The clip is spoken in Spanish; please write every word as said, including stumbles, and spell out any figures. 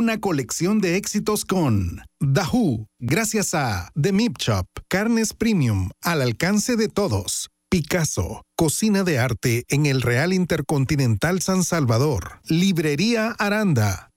una colección de éxitos con The Who, gracias a The Meat Shop, carnes premium al alcance de todos. Picasso, cocina de arte en el Real Intercontinental San Salvador. Librería Aranda,